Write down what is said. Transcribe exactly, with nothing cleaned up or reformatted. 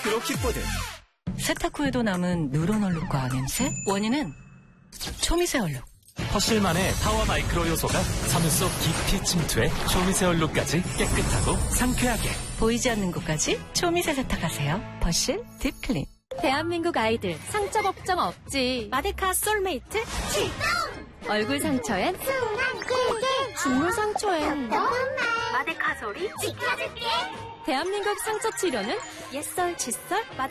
마이크로킥보드. 세탁 후에도 남은 누런 얼룩과 냄새? 원인은 초미세 얼룩. 퍼실만의 파워 마이크로 요소가 섬유 속 깊이 침투해 초미세 얼룩까지 깨끗하고 상쾌하게. 보이지 않는 곳까지 초미세 세탁하세요. 퍼실 딥클린. 대한민국 아이들 상처 걱정 없지. 마데카 솔메이트 출동! 얼굴 상처엔 중물 상처엔 마데카 소리 지켜줄게. 대한민국 상처 치료는 옛설 칫솔 마데카